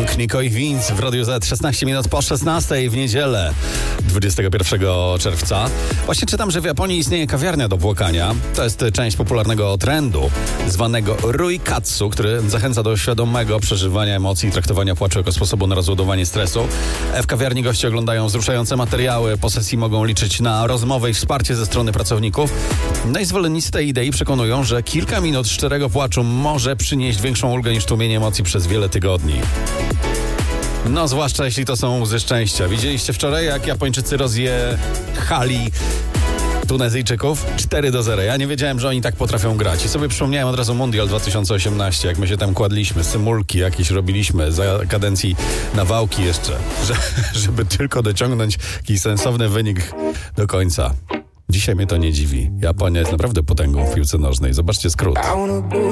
Pink, Nico i Vince w Radiu Z 16 minut po 16 w niedzielę 21 czerwca. Właśnie czytam, że w Japonii istnieje kawiarnia do płakania. To jest część popularnego trendu zwanego Ruikatsu, który zachęca do świadomego przeżywania emocji i traktowania płaczu jako sposobu na rozładowanie stresu. W kawiarni goście oglądają wzruszające materiały, po sesji mogą liczyć na rozmowę i wsparcie ze strony pracowników. No i zwolennicy tej idei przekonują, że kilka minut szczerego płaczu może przynieść większą ulgę niż tłumienie emocji przez wiele tygodni. No, zwłaszcza jeśli to są łzy szczęścia. Widzieliście wczoraj, jak Japończycy rozjechali Tunezyjczyków? 4-0. Ja nie wiedziałem, że oni tak potrafią grać. I sobie przypomniałem od razu Mundial 2018, jak my się tam kładliśmy, symulki jakieś robiliśmy za kadencji Nawałki jeszcze, żeby tylko dociągnąć jakiś sensowny wynik do końca. Dzisiaj mnie to nie dziwi. Japonia jest naprawdę potęgą w piłce nożnej. Zobaczcie skrót.